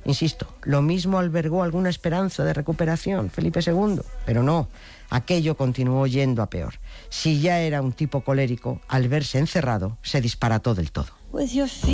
Insisto, lo mismo albergó alguna esperanza de recuperación Felipe II, pero no, aquello continuó yendo a peor. Si ya era un tipo colérico, al verse encerrado, se disparató del todo.